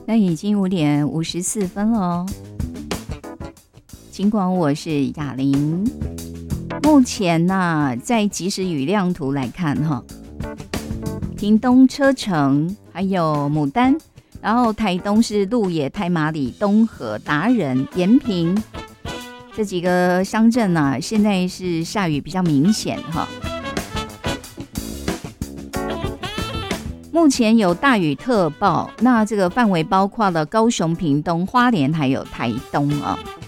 那已经5:54了哦。尽管我是雅玲，目前呢，在即时雨量图来看哈，屏东车城还有牡丹，然后台东是鹿野、太麻里、东河、达人、延平这几个乡镇呢，现在是下雨比较明显哈。目前有大雨特报，那这个范围包括了高雄、屏东、花莲还有台东啊。